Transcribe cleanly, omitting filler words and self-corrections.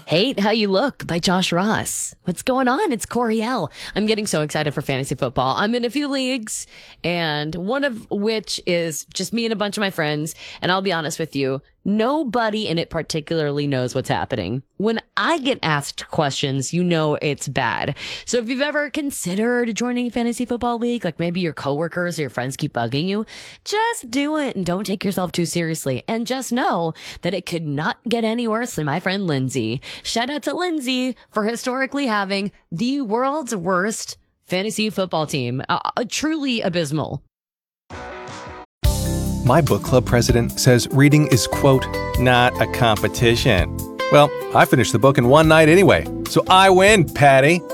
Hate How You Look by Josh Ross. What's going on? It's Coriel. I'm getting so excited for fantasy football. I'm in a few leagues, and one of which is just me and a bunch of my friends. And I'll be honest with you, nobody in it particularly knows what's happening. When I get asked questions, you know it's bad. So if you've ever considered joining a fantasy football league, like maybe your coworkers or your friends keep bugging you, just do it and don't take yourself too seriously. And just know that it could not get any worse than my friend Lindsay. Shout out to Lindsay for historically having the world's worst fantasy football team. Truly abysmal. My book club president says reading is, quote, not a competition. Well, I finished the book in one night anyway, so I win, Patty.